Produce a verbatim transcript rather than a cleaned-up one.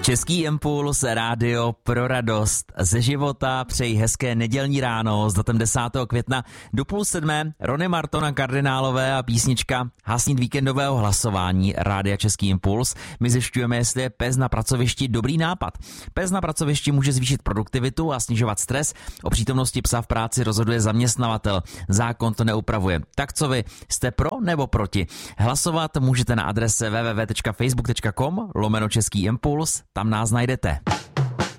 Český impuls, rádio pro radost ze života. Přeji hezké nedělní ráno s datem desátého května do půl sedmé. Rony Martona Kardinálové a písnička Hasnít víkendového hlasování rádia Český impuls. My zjišťujeme, jestli je pes na pracovišti dobrý nápad. Pes na pracovišti může zvýšit produktivitu a snižovat stres. O přítomnosti psa v práci rozhoduje zaměstnavatel. Zákon to neupravuje. Tak co vy, jste pro nebo proti? Hlasovat můžete na adrese w w w tečka facebook tečka com lomeno Český impuls. Tam nás najdete.